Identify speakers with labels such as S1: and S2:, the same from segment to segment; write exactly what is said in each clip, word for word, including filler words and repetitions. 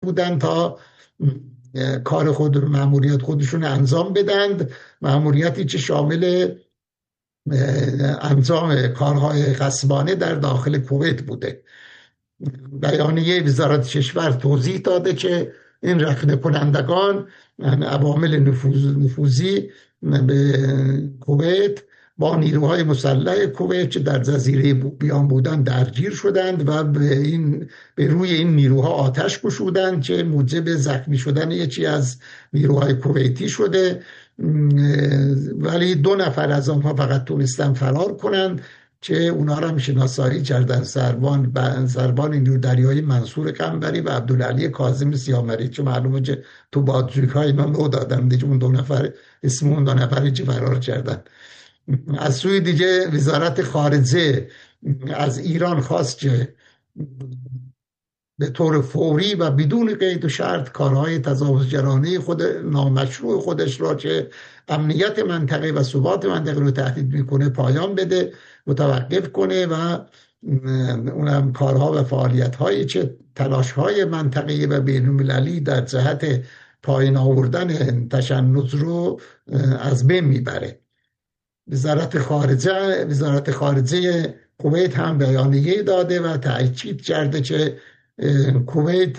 S1: بودن تا کار خود رو، مأموریت خودشون انجام بدند، مأموریتی که شامل انجام کارهای غصبانه در داخل کویت بوده. بیانیه وزارت کشور توضیح داده که این رخنه کنندگان، عوامل نفوذ نفوذی به کویت با نیروهای مسلح کویت که در جزیره بیان بودند درگیر شدند و به این به روی این نیروها آتش گشودند که موجب زخمی شدن یکی از نیروهای کویتی شده، ولی دو نفر از آنها فقط تونستن فرار کنند که اونا را هم شناسایی کردن، سربان سربان نیروی دریایی منصور قنبری و عبدالعلی کاظم سیامری، که معلومه که تو بادجویی اینا نو دادن دیگه، اون دو نفر اسم اون دو نفری که فرار کردن. از سوی دیگه وزارت خارجه از ایران خواست که به طور فوری و بدون قید و شرط کارهای تجاوزگرانه خود نامشروع خودش را که امنیت منطقه و ثبات منطقه رو تهدید میکنه پایان بده، متوقف کنه و اونم کارها و فعالیت‌هایی که تلاش‌های منطقه‌ای و بین‌المللی در جهت پایین آوردن تشنج رو از بین میبره. وزارت خارجه وزارت خارجه کویت هم بیانیه داده و تأکید کرده که کویت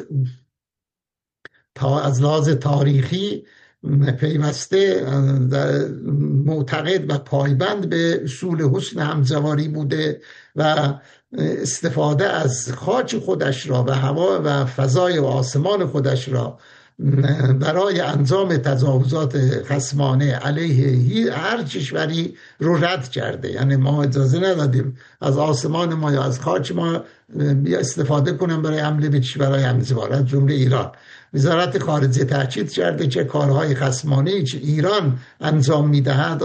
S1: تا از لحاظ تاریخی پیوسته معتقد و پایبند به اصول حسن همجواری بوده و استفاده از خاک خودش را و هوا و فضای و آسمان خودش را برای انجام تجاوزات خصمانه علیه هر کشوری رو رد کرده. یعنی ما اجازه ندادیم از آسمان ما یا از خاک ما استفاده کنن برای حمله به کشورهای همجوار از جمله ایران. وزارت خارجه تاکید کرده که کارهای خصمانه‌ای که ایران انجام می‌دهد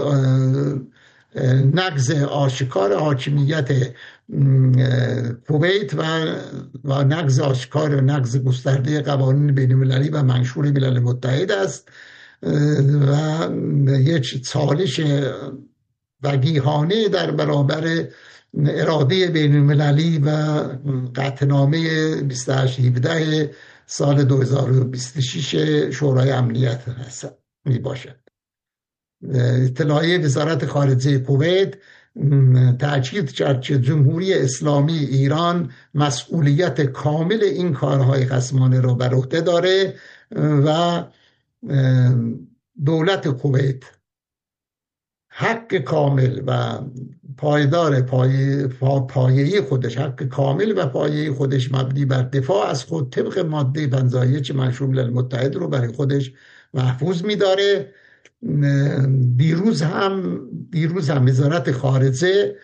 S1: نقض آشکار حاکمیت کویت و و نقض آشکار و نقض گسترده قوانین بین‌المللی و منشور ملل متحد است و یک چالش وقیحانه در برابر اراده بین‌المللی و قطعنامه بیست و هشت هفده سال دو هزار و بیست و شش شورای امنیت هست می باشد. اطلاعیه وزارت خارجه کویت تأکید کرد که جمهوری اسلامی ایران مسئولیت کامل این کارهای خصمانه را بر عهده داره و دولت کویت حق کامل و پایدار پایه پایه‌ای خودش حق کامل و پایه‌ای خودش مبنی بر دفاع از خود طبق ماده پنجاه و یک منشور ملل متحد رو برای خودش محفوظ می‌داره. دیروز هم دیروز هم وزارت خارجه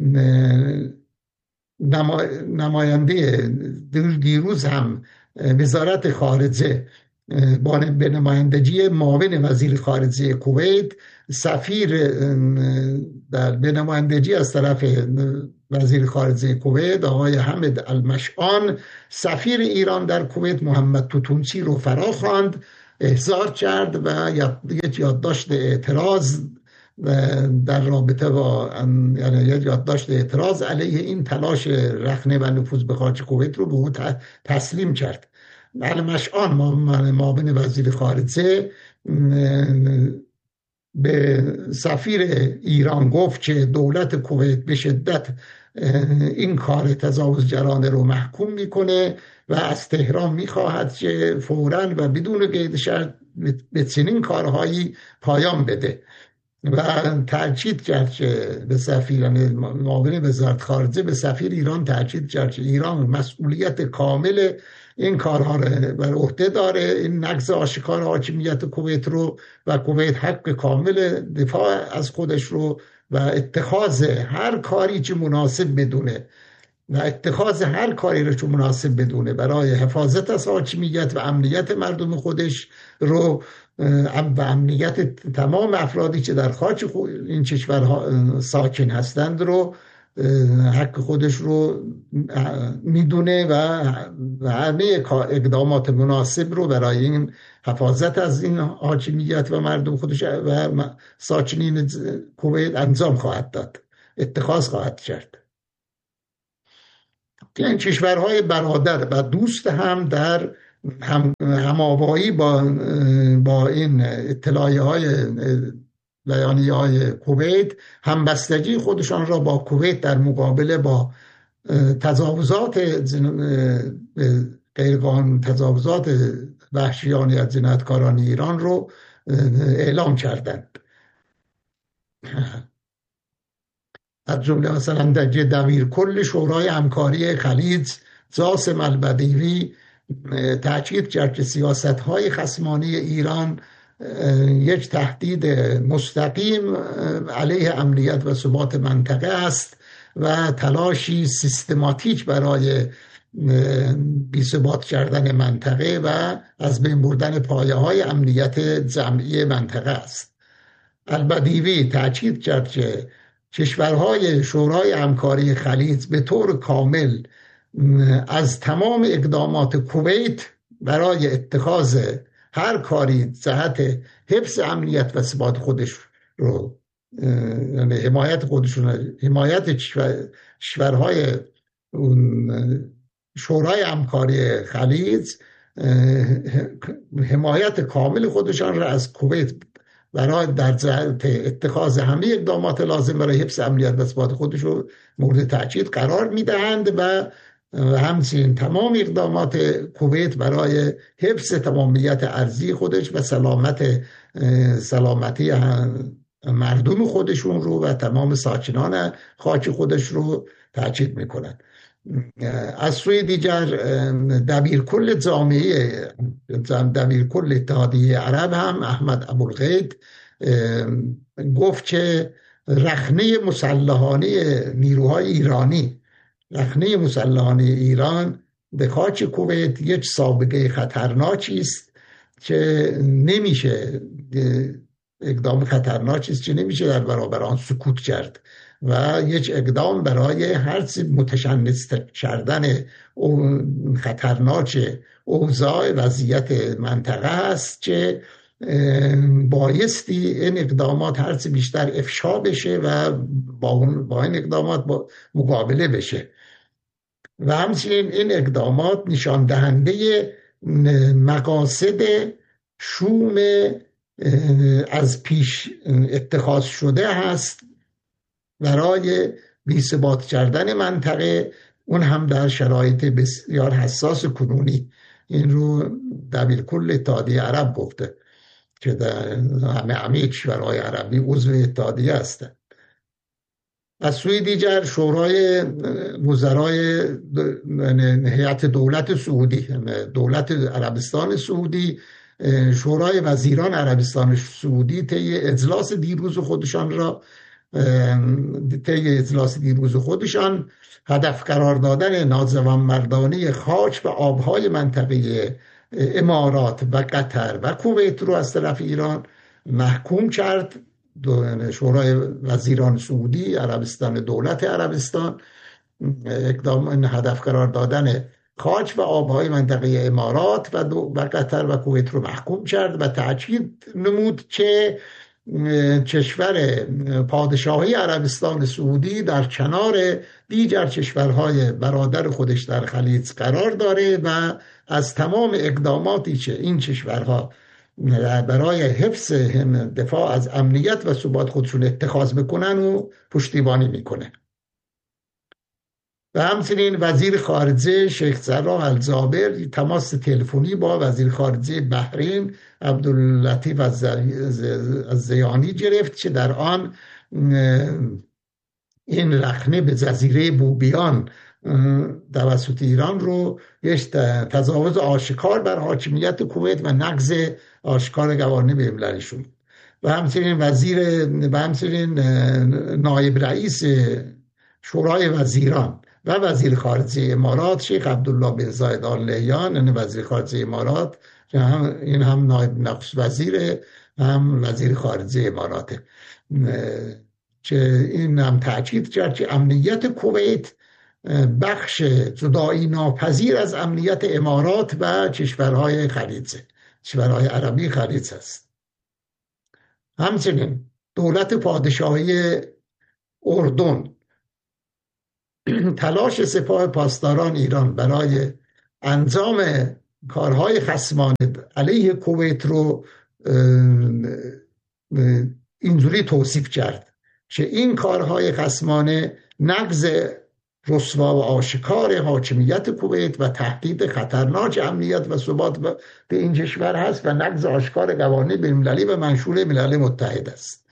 S1: نماینده دیروز هم وزارت خارجه با به نمایندگی معاون وزیر خارجه کویت سفیر در به نمایندگی از طرف وزیر خارجه کویت آقای حمد المشعان سفیر ایران در کویت محمد توتونچی رو فرا خواند، احضار کرد و یک یادداشت اعتراض در رابطه با یعنی یک یادداشت اعتراض علیه این تلاش رخنه و نفوذ به خاک کویت رو به او تسلیم کرد. المشعان معاون وزیر خارجه به سفیر ایران گفت که دولت کویت به شدت این کار تجاوزگرانه رو محکوم میکنه و از تهران میخواهد که فوراً و بدون قید شرط به چنین کارهایی پایان بده و تاکید کرد که به سفیر معاون وزارت خارجه به سفیر ایران تاکید کرد که ایران مسئولیت کامل این کارها رو بر عهده داره، این نقض آشکار حاکمیت کویت رو و کویت حق کامل دفاع از خودش رو و اتخاذ هر کاری که مناسب بدونه و اتخاذ هر کاری رو که مناسب بدونه برای حفاظت از حاکمیت و امنیت مردم خودش رو و امنیت تمام افرادی که در خاک این کشورها ساکن هستند رو حق خودش رو میدونه و همه اقدامات مناسب رو برای این حفاظت از این حاکمیت و مردم خودش و ساکنین کویت انجام خواهد داد، اتخاذ خواهد کرد. این کشورهای برادر و دوست هم در هم هماوایی با با این اطلاعیه های بیانیه های کویت، همبستگی خودشان را با کویت در مقابله با تجاوزات غیرقانون تجاوزات وحشیانه از جنایتکاران ایران رو اعلام کردند. از جمله مثلا در دبیر کل شورای همکاری خلیج جاسم البدیوی تاکید کرد که سیاست‌های خصمانه ایران یک تهدید مستقیم علیه امنیت و ثبات منطقه است و تلاشی سیستماتیک برای بی‌ثبات کردن منطقه و از بین بردن پایه‌های امنیت جمعی منطقه است. البدیوی تاکید کرد که کشورهای شورای همکاری خلیج به طور کامل از تمام اقدامات کویت برای اتخاذ هر کاری جهت حفظ امنیت و ثبات خودش رو، یعنی حمایت خودشون، حمایت کشورهای شورای همکاری خلیج، حمایت کامل خودشان را از کویت برای در جهت اتخاذ همه اقدامات لازم برای حفظ امنیت و ثبات خودش رو مورد تاکید قرار میدهند و همچنین تمام اقدامات کویت برای حفظ تمامیت ارضی خودش و سلامت سلامتی مردم خودشون رو و تمام ساکنان خاک خودش رو تاکید میکنند. از سوی دیگر دبیر کل جامعه دبیر کل اتحادیه عرب هم احمد ابوالغید گفت که رخنه مسلحانه نیروهای ایرانی رخنه مسلحانه ایران به خاک کویت یک سابقه خطرناکی است که نمیشه اقدام خطرناکی است که نمیشه در برابر آن سکوت کرد و یک اقدام برای هرچی متشنج کردن خطرناک اوضاع وضعیت منطقه است که بایستی این اقدامات هرچی بیشتر افشا بشه و با این اقدامات با مقابله بشه و همچنین این اقدامات نشان دهنده مقاصد شوم از پیش اتخاذ شده هست برای بی‌ثبات کردن منطقه، اون هم در شرایط بسیار حساس کنونی. این رو دبیر کل اتحادیه عرب گفته که در همه همه کشورهای عربی عضو اتحادیه هستند. از سوی دیگر شورای وزرای هیئت دولت سعودی، دولت عربستان سعودی، شورای وزیران عربستان سعودی طی اجلاس دیروز خودشان را طی اجلاس دیروز خودشان هدف قرار دادن ناجوانمردانه خاک و آبهای منطقه امارات و قطر و کویت رو از طرف ایران محکوم کرد. شورای وزیران سعودی عربستان، دولت عربستان، اقدام این هدف قرار دادن خاک و آبهای منطقه امارات و, و قطر و کویت رو محکوم کرد و تاکید نمود که کشور پادشاهی عربستان سعودی در کنار دیگر کشورهای برادر خودش در خلیج قرار داره و از تمام اقداماتی که این کشورها برای حفظ دفاع از امنیت و ثبات خودشون اتخاذ بکنن و پشتیبانی میکنه. و همچنین وزیر خارجه شیخ جراح الجابر تماس تلفنی با وزیر خارجه بحرین عبداللطیف الزیانی گرفت که در آن این رخنه به جزیره بوبیان توسط ایران رو یک تجاوز آشکار بر حاکمیت کویت و نقض آشکار قوانین بین‌المللی شد. و همچنین وزیر و همچنین نایب رئیس شورای وزیران و وزیر خارجه امارات شیخ عبدالله بن زاید آل نهیان، یعنی وزیر خارجه امارات که هم این هم نایب نخست وزیر هم وزیر خارجه امارات، که این هم تاکید کرد که امنیت کویت بخش جدایی ناپذیر از امنیت امارات و کشورهای خلیج، کشورهای عربی خلیج است. همچنین دولت پادشاهی اردن تلاش سپاه پاسداران ایران برای انجام کارهای خصمانه علیه کویت رو اینجوری توصیف کرد که این کارهای خصمانه نقض رسوا و آشکار حاکمیت کویت و تهدید خطرناک امنیت و ثبات به این کشور هست و نقض آشکار قوانین بین‌المللی و منشور ملل متحد است.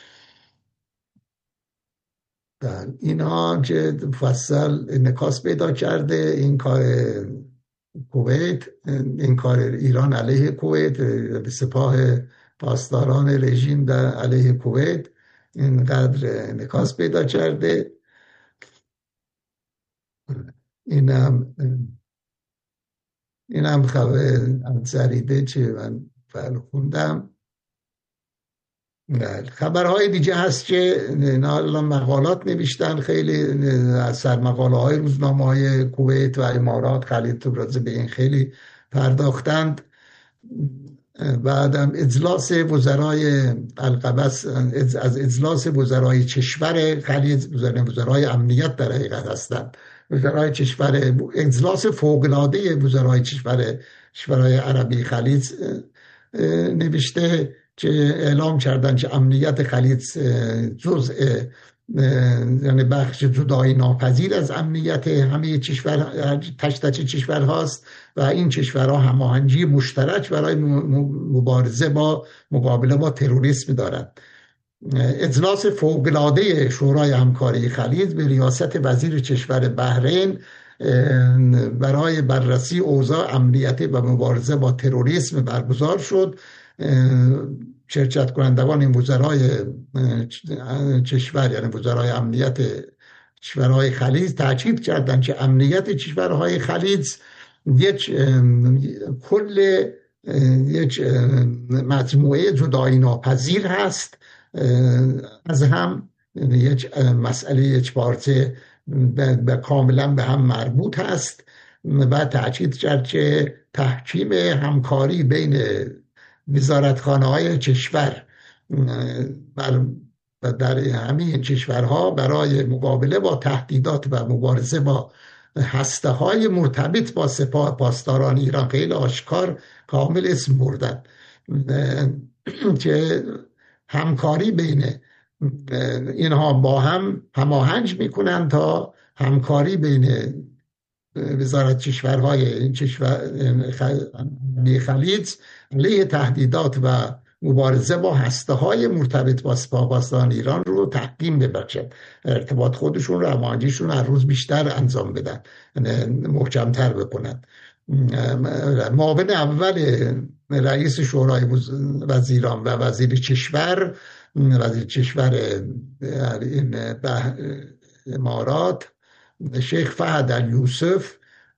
S1: اینها که مفصل انعکاس پیدا کرده این کار کویت، این کار ایران علیه کویت، سپاه پاسداران رژیم در علیه کویت اینقدر انعکاس پیدا کرده. اینم اینم خبر زریده چه من فعلا خوندم. خبرهای دیگه هست که الان مقالات نوشتن، خیلی از سرمقاله های روزنامه های کویت و امارات خلیج تو به این خیلی پرداختند. بعدم اجلاس وزرای القبس، از اجلاس وزرای کشور خلیج، وزرای امنیت در حقیقت هستند، وزرای کشور، اجلاس فوق‌العاده وزرای کشور کشورهای عربی خلیج نوشته که اعلام کردن که امنیت خلیج جزء یعنی بخش جدایی ناپذیر از امنیت همه کشور تک تک کشور هاست و این کشورها هماهنگی مشترک برای مبارزه با مقابله با تروریسم دارند. اجلاس فوق‌العاده شورای همکاری خلیج به ریاست وزیر کشور بحرین برای بررسی اوضاع امنیتی و مبارزه با تروریسم برگزار شد. شرکت کنندگان این وزرای کشور یعنی وزرای امنیت کشورهای خلیج تاکید کردند که امنیت کشورهای خلیج یک کل یک مجموعه جدایی ناپذیر هست از هم، یک مسئله یک پارچه به کاملا به هم مربوط هست و تاکید کرد که تحکیم همکاری بین وزارتخانه های کشور در همین کشورها برای مقابله با تهدیدات و مبارزه با هسته های مرتبط با سپاه پاسداران ایران خیلی آشکار کامل اسم بردن که همکاری بین اینها با هم هماهنگ میکنن تا همکاری بین وزارت کشورهای این کشور خلیج علیه تهدیدات و مبارزه با هسته های مرتبط با سپاه پاسداران ایران رو تحکیم ببخشد، ارتباط خودشون رو هماهنگیشون هر روز بیشتر انجام بدن، محکمتر بکنن. معاون اول رئیس شورای وزیران و وزیر کشور وزیر کشور این امارات شیخ فهد الیوسف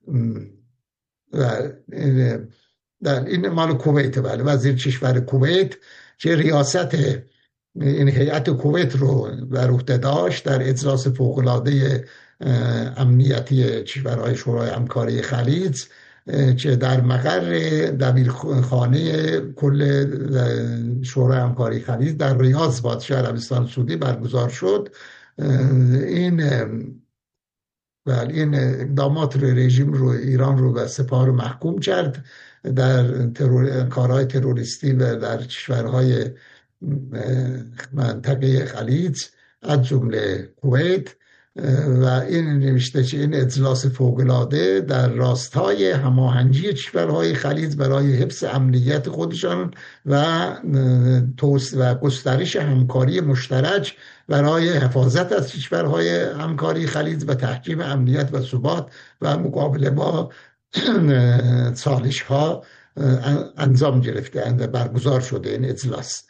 S1: در این مال کویت، بله وزیر کشور کویت که ریاست این هیئت کویت رو بر عهده داشت در اجلاس فوق‌العاده امنیتی کشورهای شورای همکاری خلیج که در مقر دبیرخانه کل شورای همکاری خلیج در ریاض پادشاه عربستان سعودی برگزار شد. این بله این اقدامات رو رژیم رو ایران رو و سپاه رو محکوم کرد در ترور، کارهای تروریستی و در کشورهای منطقه خلیج از جمله کویت و این نوشته که این اجلاس فوق‌العاده در راستای هماهنگی کشورهای خلیج برای حفظ امنیت خودشان و و گسترش همکاری مشترک برای حفاظت از کشورهای همکاری خلیج و تحکیم امنیت و ثبات و مقابله با چالش ها انجام گرفته اند برگزار شده. این اجلاس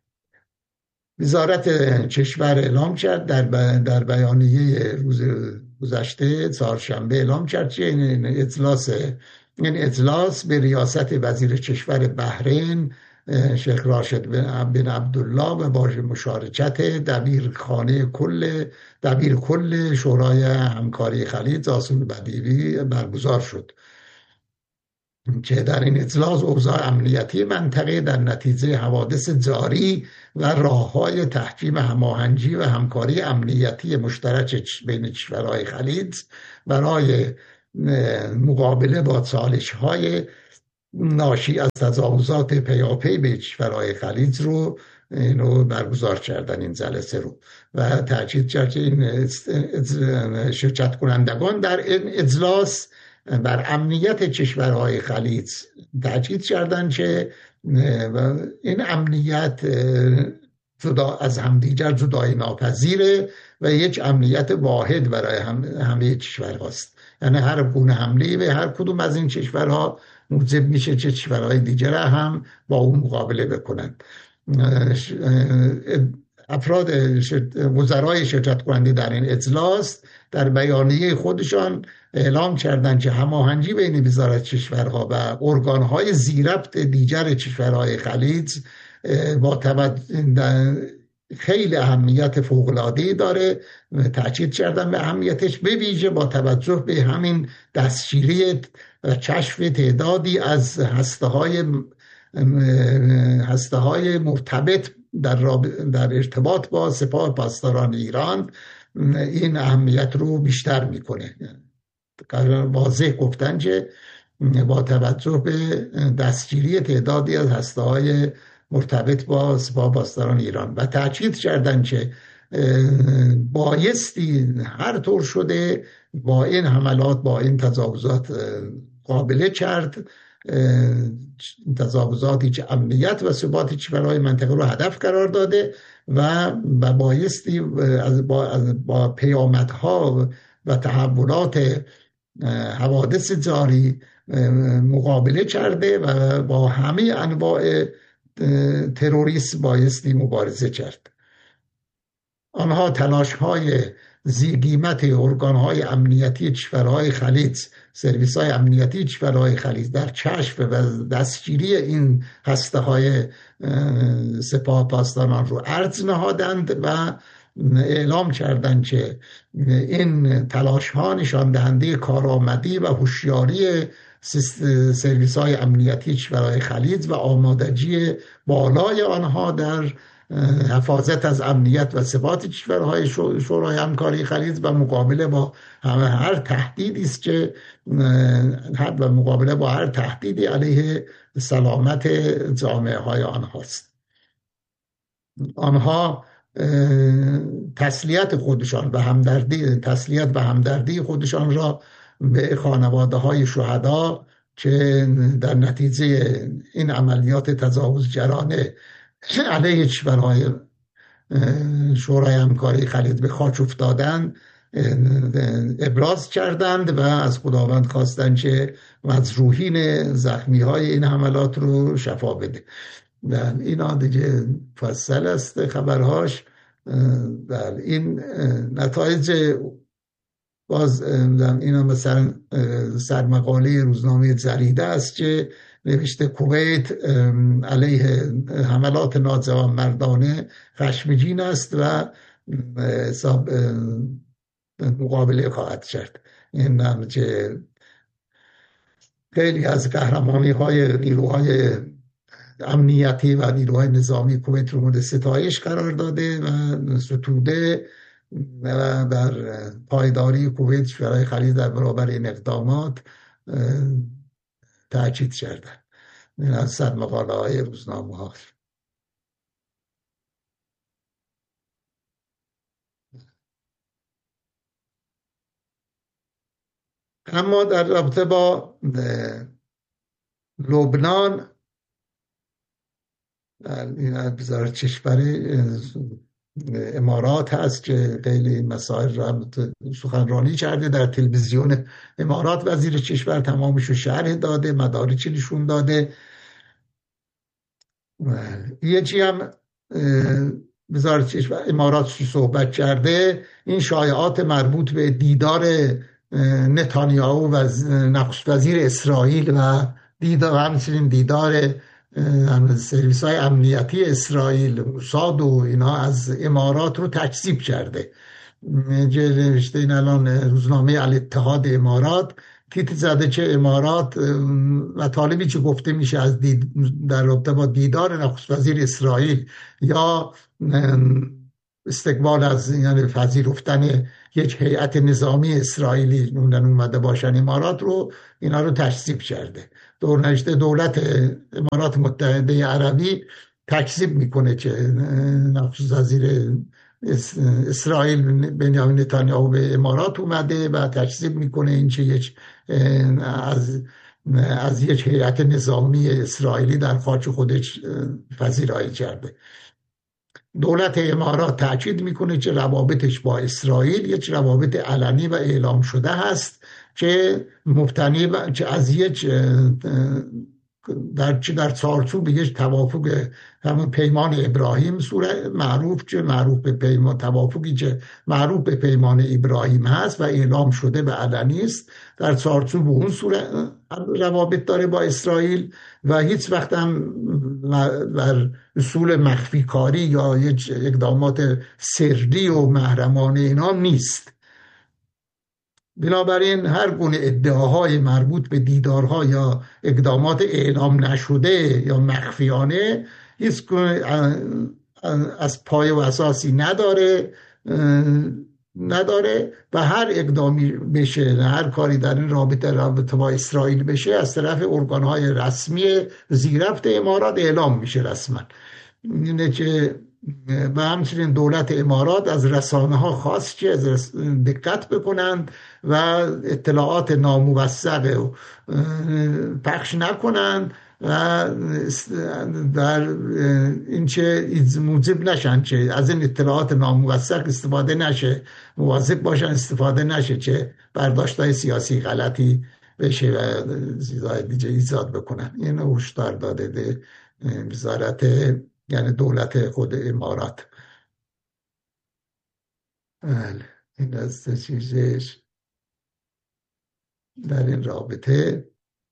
S1: وزارت کشور اعلام کرد در در بیانیه روز گذشته چهارشنبه اعلام کرد که این اجلاس این اجلاس به ریاست وزیر کشور بحرین شیخ راشد بن عبدالله و با مشارکت دبیرخانه کل دبیر کل شورای همکاری خلیج جاسم بدیوی برگزار شد که در این اجلاس اوضاع امنیتی منطقه در نتیجه حوادث جاری و راه‌های تحکیم هماهنگی و همکاری امنیتی مشترک بین کشورهای خلیج برای مقابله با چالش‌های ناشی از تجاوزات پیاپی به کشورهای خلیج رو اینو برگزار کردن، این جلسه رو، و تاکید کرد که این شرکت کنندگان در این اجلاس بر امنیت کشورهای خلیج تاکید کردند که این امنیت جدا از همدیگر جدای ناپذیره و یک امنیت واحد برای هم همه کشورهاست. یعنی هر گونه حمله به هر کدوم از این کشورها موجب میشه که کشورهای دیگر هم با اون مقابله بکنن. افراد وزرای شرکت کننده در این اجلاس در بیانیه خودشان اعلام کردند که هماهنگی بین وزارت کشورها و ارگانهای زیربط دیگر کشورهای خلیج با توجه خیلی اهمیت فوق‌العاده‌ای داره. تاکید کردن به اهمیتش، به ویژه با توجه به همین دستگیری و کشف تعدادی از هسته‌های هسته‌های مرتبط در, در ارتباط با سپاه پاسداران ایران این اهمیت رو بیشتر میکنه. واضح گفتن که با توجه به دستگیری تعدادی از هسته‌های مرتبط با سپاه پاسداران ایران و تاکید کردن که بایستی هر طور شده با این حملات، با این تجاوزات قابله کرد، تجاوزاتی که امنیت و ثبات کشورهای منطقه رو هدف قرار داده و بایستی با, با پیامدها و تحولات حوادث جاری مقابله کرده و با همه انواع تروریسم بایستی مبارزه کرد. آنها تلاش‌های زیرقیمت ارگان‌های امنیتی کشورهای خلیج، سرویس‌های امنیتی کشورهای خلیج در کشف و دستگیری این هسته‌های سپاه پاسداران رو عرض نهادند و اعلام کردند که این تلاش‌ها نشان دهنده کارآمدی و هوشیاری سرویس‌های امنیتی کشورهای خلیج و آمادگی بالای آنها در حفاظت از امنیت و ثبات کشورهای شورای همکاری خلیج و مقابله با هر تهدیدی است که و مقابله با هر تهدیدی علیه سلامت جامعه های آنهاست. آنها تسلیت خودشان و همدردی تسلیت و همدردی خودشان را به خانواده های شهدا که در نتیجه این عملیات تجاوزگرانه علیه کشورهای شورای همکاری خلیج به خاک افتادند ابراز کردند و از خداوند خواستند که مجروحین زخمی های این حملات رو شفا بده. اینا دیگه فصل است خبرهاش. در این نتایج باز اینا مثلا سرمقاله روزنامه جریده است که نوشته کویت علیه حملات ناجوانمردانه خشمگین است و حساب مقابله خواهد کرد. این هم که خیلی از قهرمانی های نیروهای امنیتی و نیروهای نظامی کویت رو مورد ستایش قرار داده و ستوده و بر پایداری کویت برای خلیج در برابر این اقدامات تاکید کردن. این از صد مقاله های روزنامه ها. اما در رابطه با لبنان، این وزارت کشوری امارات هست که خیلی مسائل را سخنرانی کرده در تلویزیون امارات. وزیر کشور تمامش رو شرح داده، مدارکی نشون داده. یه چی هم وزارت کشور امارات صحبت کرده، این شایعات مربوط به دیدار نتانیاهو و نخست وزیر اسرائیل و دیدار همچنین دیدار سرویس های امنیتی اسرائیل موساد و اینا از امارات رو تکذیب کرده. نوشته این الان روزنامه الاتحاد امارات تیتر زده که امارات مطالبی که گفته میشه از دید در رابطه با دیدار نخست وزیر اسرائیل یا استقبال از یعنی پذیرفتن یک هیئت نظامی اسرائیلی نوندن اومده باشن امارات رو، اینا رو تکذیب کرده. دورنشت دولت امارات متحده عربی تکذیب میکنه که نخست وزیر اسرائیل بنیامین نتانیاهو به امارات اومده و تکذیب میکنه این چه یک از از یک هیئت نظامی اسرائیلی در خاک خودش پذیرایی کرده. دولت امارات تاکید میکنه که روابطش با اسرائیل یک روابط علنی و اعلام شده هست که مبتنی که از یک در در چارچوب یک توافق همون پیمان ابراهیم صورت معروف که معروف به پیمان توافقی که معروف به پیمان ابراهیم هست و اعلام شده به علنی است، در چارچوب اون صورت روابط داره با اسرائیل و هیچ وقت هم بر اصول مخفی کاری یا یک اقدامات سری و محرمانه اینا نیست. بنابراین هر گونه ادعاهای مربوط به دیدارها یا اقدامات اعلام نشده یا مخفیانه هیچ گونه از پایه و اساسی نداره نداره و هر اقدامی بشه، هر کاری در این رابطه رابطه با اسرائیل بشه از طرف ارگانهای رسمی زیرفت امارات اعلام میشه رسما. اینه که و همچنین دولت امارات از رسانه ها خواست که از دقت بکنند و اطلاعات ناموثق پخش نکنند و در این چه موجب نشن که از این اطلاعات ناموثق استفاده نشه، مواظب باشن استفاده نشه که برداشت‌های سیاسی غلطی بشه و چیزهای دیگه ایجاد بکنن. این هشدار داده وزارت یعنی دولت خود امارات. بله این از چیزش در این رابطه.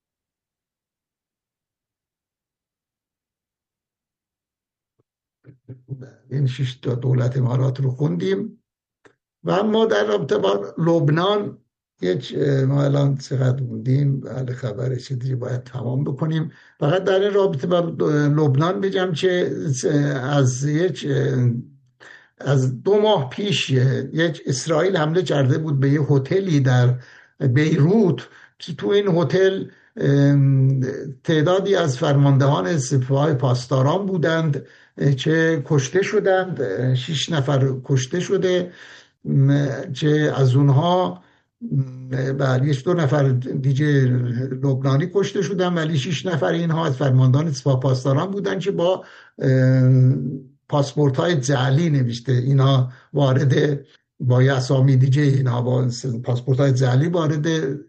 S1: این شش تا دولت امارات رو خوندیم و اما در رابطه با لبنان یک ما الان چقدر موندیم، بله خبر چیزی باید تمام بکنیم. فقط در این رابطه با لبنان بگم که از یک از دو ماه پیش یک اسرائیل حمله کرده بود به یک هتلی در بیروت که تو این هتل تعدادی از فرماندهان سپاه پاسداران بودند که کشته شدند. شش نفر کشته شده که از اونها بله دو نفر دیگه لبنانی کشته شدن، ولی شش نفر اینها از فرماندهان سپاه پاسداران بودن که با پاسپورت های جعلی نوشته اینا وارد با اسامی دیگه اینها با پاسپورت های جعلی وارد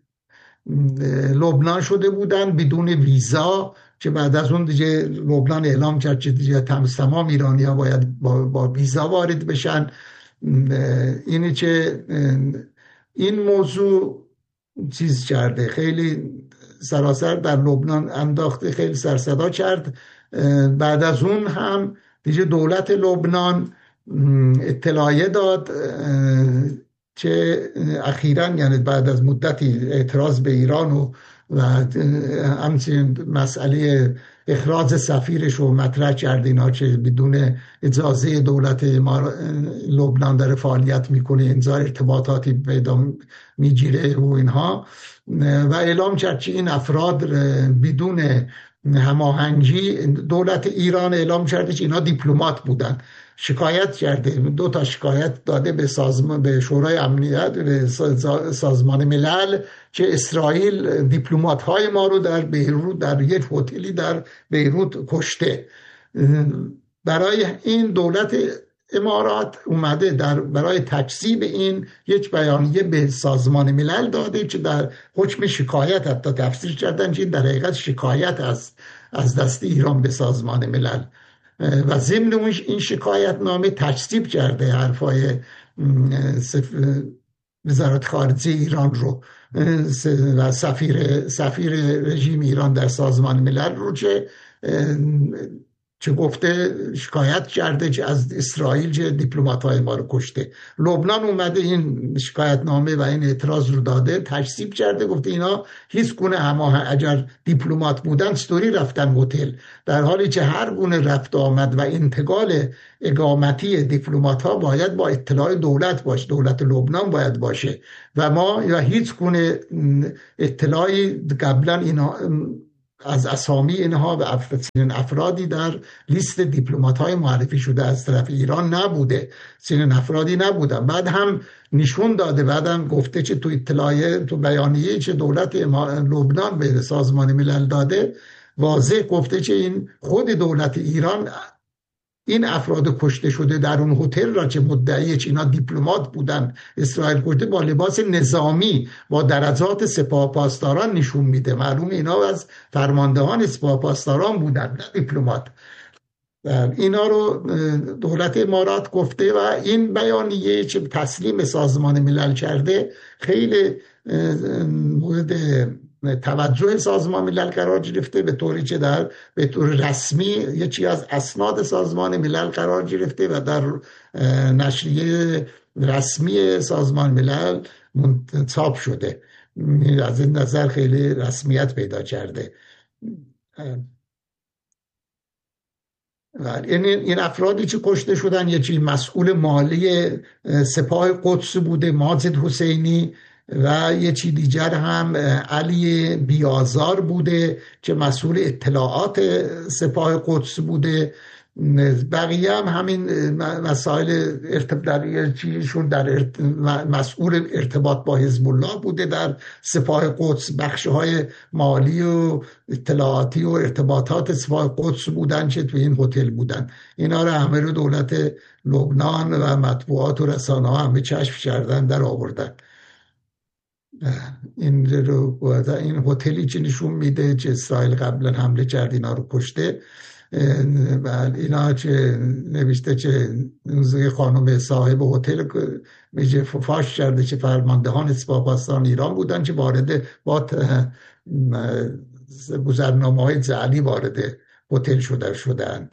S1: لبنان شده بودن بدون ویزا، که بعد از اون دیگه لبنان اعلام کرد که دیگه تمام ایرانی ها باید با, با ویزا وارد بشن. اینی که این موضوع چیز کرده، خیلی سراسر در لبنان انداخته، خیلی سرصدا کرد. بعد از اون هم دیگه دولت لبنان اطلاعیه داد که اخیراً یعنی بعد از مدتی اعتراض به ایران و و همچنین مسئله اخراج سفیرش رو مطرح کرد اینا که بدون اجازه دولت لبنان داره فعالیت میکنه، انظار ارتباطاتی پیدا میگیره و اینها، و اعلام کرد که این افراد بدون هماهنگی دولت ایران اعلام کرده که اینا دیپلمات بودن. شکایت کرده، دو تا شکایت داده به سازمان به شورای امنیت به سازمان ملل که اسرائیل دیپلمات های ما رو در بیروت در یک هتلی در بیروت کشته. برای این دولت امارات اومده در برای تکذیب این یک بیانیه به سازمان ملل داده که در حکم شکایت حتی تفسیر کردن که در حقیقت شکایت از از دست ایران به سازمان ملل و ضمن این شکایت نامه تکذیب کرده حرفای وزارت خارجه ایران رو و سفیر سفیر رژیم ایران در سازمان ملل رو که چه گفته شکایت کرده چه از اسرائیل چه دیپلمات‌های ما رو کشته. لبنان اومده این شکایت نامه و این اعتراض رو داده، تکذیب کرده، گفته اینا هیچ گونه هماهنگ، اگر دیپلمات بودن چطوری رفتن هتل، در حالی که هر گونه رفت آمد و انتقال اقامتی دیپلمات‌ها باید با اطلاع دولت باشه، دولت لبنان باید باشه و ما یا هیچ گونه اطلاعی قبلا اینا از اسامی اینها و چنین افرادی در لیست دیپلمات‌های معرفی شده از طرف ایران نبوده، چنین افرادی نبودن. بعد هم نشون داده، بعد هم گفته چه تو اطلاعیه تو بیانیه چه دولت لبنان به سازمان ملل داده، واضح گفته چه این خود دولت ایران این افراد کشته شده در اون هتل را که مدعی چه اینا دیپلمات بودن اسرائیل کشته با لباس نظامی با درجات سپاه پاسداران نشون میده. معلوم اینا از فرماندهان سپاه پاسداران بودن نه دیپلمات. اینا رو دولت امارات گفته و این بیانیه که تسلیم سازمان ملل کرده خیلی مورد توجه سازمان ملل قرار گرفته، به طوری که در به طور رسمی یکی از اسناد سازمان ملل قرار گرفته و در نشریه رسمی سازمان ملل چاپ شده. از این نظر خیلی رسمیت پیدا کرده. این این افرادی که کشته شدن یکی مسئول مالی سپاه قدس بوده ماجد حسینی و یه چی دیگر هم علی بیازار بوده که مسئول اطلاعات سپاه قدس بوده. بقیه هم همین مسائل ارتباطی چیشون در مسئول ارتباط با حزب الله بوده در سپاه قدس، بخش‌های مالی و اطلاعاتی و ارتباطات سپاه قدس بودن که تو این هتل بودن. اینا رو همه رو دولت لبنان و مطبوعات و رسانه‌ها همه کشف کردن، در آوردن. این رو این هتلی که نشون میده که اسرائیل قبلا حمله کرد اینا رو کشته. و اینا که نوشته که خانم صاحب هتل میگه فاش کرده که فرماندهان سپاه پاسداران ایران بودن که وارد با گذرنامه های جعلی وارد هتل شده شدند.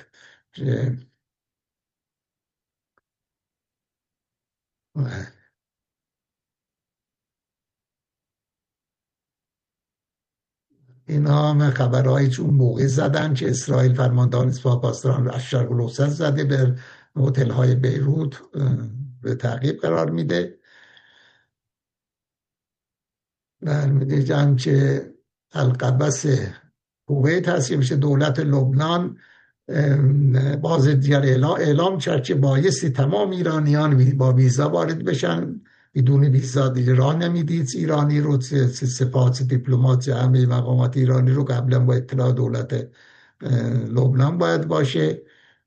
S1: اینا هم خبرهایی که اون موقع زدن که اسرائیل فرماندهان سپاه پاسداران رو از شرق الاوسط زده به هتل های بیروت به تعقیب قرار میده. در میدیجم که القبس کویت هست که میشه دولت لبنان باز دیگر اعلام, اعلام کرد که بایستی تمام ایرانیان با ویزا وارد بشن، بدون ویزا دیگه راه نمیدید. ایرانی رو سپاه دیپلمات همه مقامات ایرانی رو قبلا با اطلاع دولت لبنان باید باشه.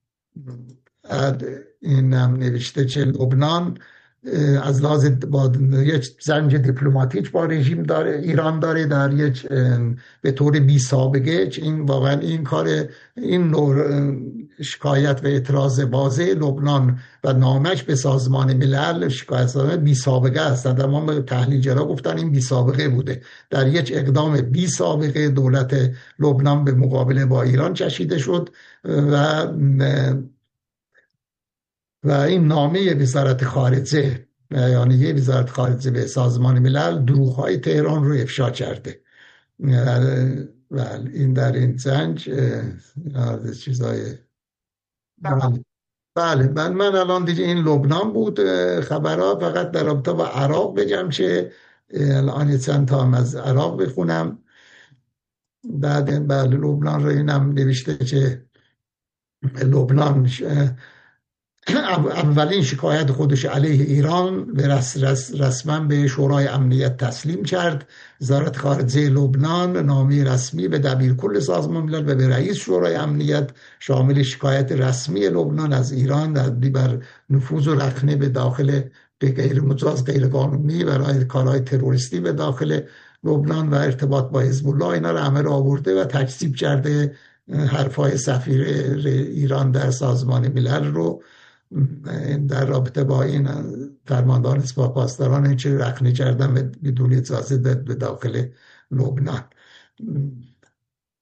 S1: این هم نوشته که لبنان از لحاظ با یک زنج دیپلماتیک با رژیم داره ایران داره در یک به طور بی سابقه. این واقعا این کار این نوع شکایت و اعتراض واضح لبنان و نامش به سازمان ملل شکایت بی سابقه است. تمام تحلیلگرا گفتن این بی سابقه بوده. در یک اقدام بی سابقه دولت لبنان به مقابله با ایران کشیده شد و و این نامه وزارت خارجه یعنی یه وزارت خارجه به سازمان ملل دروغ‌های تهران رو افشا کرده. و این در این زنج چیزای بله بله من, من الان دیگه این لبنان بود خبرها. فقط در رابطه با عراق بگم که الان چند تا هم از عراق بخونم. بعد بله لبنان رو اینم نوشته که لبنان اولین شکایت خودش علیه ایران به رس رس رسما به شورای امنیت تسلیم کرد. وزارت خارجه لبنان نامه رسمی به دبیرکل سازمان ملل و به رئیس شورای امنیت شامل شکایت رسمی لبنان از ایران بر نفوذ و رخنه به داخل غیر مجاز غیر قانونی برای کارهای تروریستی به داخل لبنان و ارتباط با حزب الله، اینا رو همه رو آورده و تکذیب کرده حرفای سفیر ایران در سازمان ملل رو در رابطه با این فرماندهان سپاه پاسداران چه رخنه کردن بدون اجازه به داخل لبنان.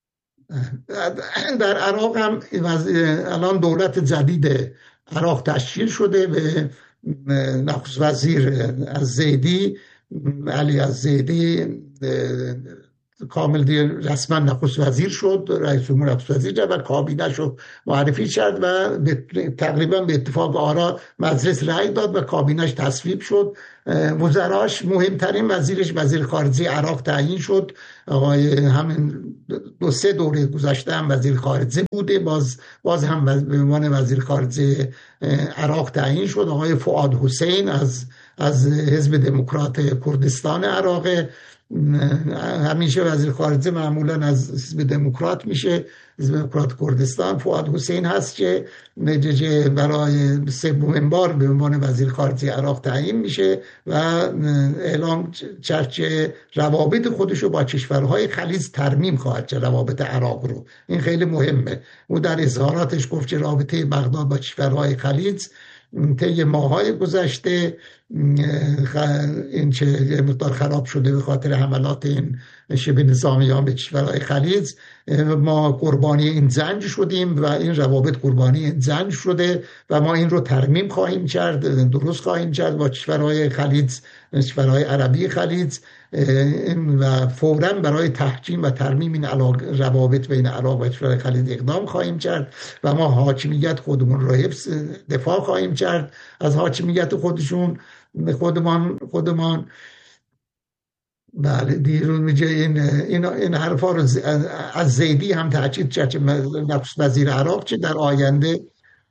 S1: در عراق هم الان دولت جدید عراق تشکیل شده به نخست وزیر الزیدی، علی الزیدی کامل دیگه رسما نخست وزیر شد، رئیس جمهور نخست وزیر شد و کابینه شو معرفی کرد و تقریبا به اتفاق آرا مجلس رأی داد و کابینش تصویب شد. وزراش مهمترین وزیرش وزیر خارجه عراق تعیین شد، آقای همین دو سه دوره گذشته هم وزیر خارجه بوده، باز باز هم به عنوان وزیر خارجه عراق تعیین شد. آقای فؤاد حسین از از حزب دموکرات کردستان عراق، همیشه وزیر خارجه معمولا از حزب دموکرات میشه، حزب دموکرات کردستان. فؤاد حسین هست که نتیجه برای سومین بار به عنوان وزیر خارجه عراق تعیین میشه و اعلام چرچه روابط خودشو با کشورهای خلیج ترمیم خواهد کرد، روابط عراق رو. این خیلی مهمه. او در اظهاراتش گفت که رابطه بغداد با کشورهای خلیج طی ماهای گذشته این چه یه مقدار خراب شده به خاطر حملات این شبه نظامیان به کشورهای خلیج. ما قربانی این زنج شدیم و این روابط قربانی این زنج شده و ما این رو ترمیم خواهیم کرد، درست خواهیم کرد با کشورهای خلیج، کشورهای عربی خلیج و فوراً برای تحکیم و ترمیم این روابط بین عراق و کشورهای خلیج اقدام خواهیم کرد و ما حاکمیت خودمون رو حفظ دفاع خواهیم کرد از حاکمیت خودشون خودمان خودمان بله دیرون میگه این این این حرفا رو از زیدی هم تاکید کرد که نخست وزیر عراق چه در آینده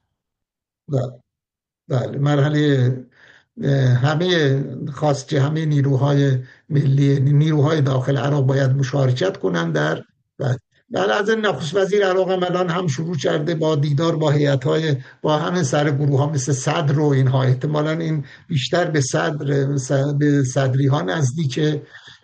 S1: بله مرحله همه خواست که همه نیروهای ملی نیروهای داخل عراق باید مشارکت کنند در بله از این نخست وزیر عراق هم الان هم شروع کرده با دیدار با هیئت‌های با همین سر گروه ها مثل صدر و اینها، احتمالاً این بیشتر به صدر به صدری ها نزدیکه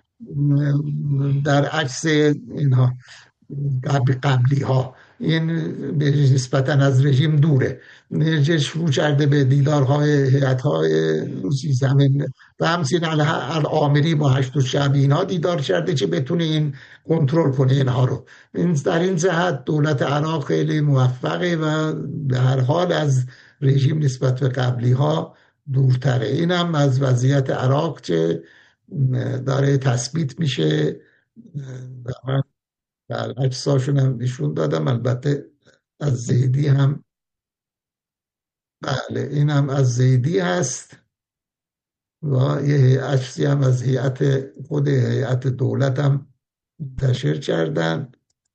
S1: در عکس اینها قبل قبلی ها، این نسبتاً از رژیم دوره. شروع کرده به دیدارهای هیئت‌های روسی زمین و همچنین العامری با هشت شعبی اینها دیدار کرده که بتونه این کنترل کنه اینها رو. این در این جهت دولت عراق خیلی موفقه و به هر حال از رژیم نسبت به قبلی ها دورتره. این هم از وضعیت عراق که داره تثبیت میشه. من در اجساشون هم نشون دادم، البته از زیدی هم بله این هم از زیدی هست و یه عکسی هم از هیئت خود هیئت دولت هم منتشر کردن.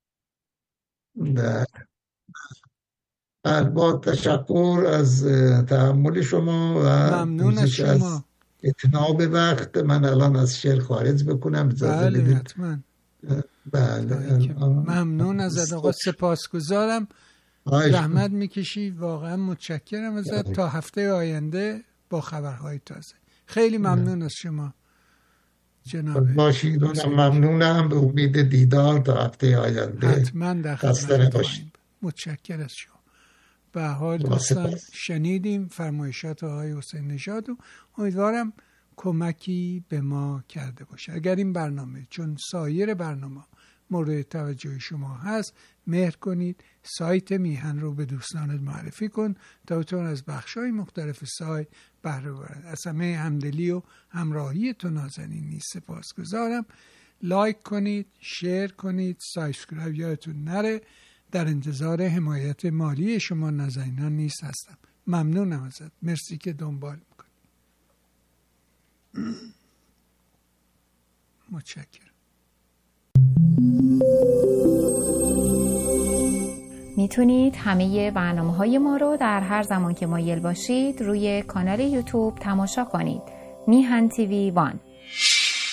S1: با تشکر از تحمل شما و
S2: ممنون از شما.
S1: اتناب وقت من الان از شعر خارج بکنم.
S2: بله حتما. بله ممنون ازت آقا، سپاسگزارم، زحمت میکشی، واقعا متشکرم ازت. تا هفته آینده با خبرهای تازه. خیلی ممنون از شما جناب.
S1: باشید ممنونم، به امید دیدار تا هفته آینده.
S2: حتما در خدمت باشید. متشکرم از شما. به حال دوستان شنیدیم فرمایشات آقای حسین نژاد و امیدوارم کمکی به ما کرده باشه. اگر این برنامه چون سایر برنامه مورد توجه شما هست، مهر کنید سایت میهن رو به دوستانت معرفی کن تا بتونن از بخش‌های مختلف سایت بهره ببرن. از همه همدلی و همراهی تو نازنین سپاسگزارم. لایک کنید، شیر کنید، سابسکرایب یادتون نره. در انتظار حمایت مالی شما نازنینان نیست هستم. ممنونم ازت. مرسی که دنبال میکنی. متشکرم.
S3: میتونید همه برنامه‌های ما رو در هر زمان که مایل باشید روی کانال یوتیوب تماشا کنید. میهن تیوی وان.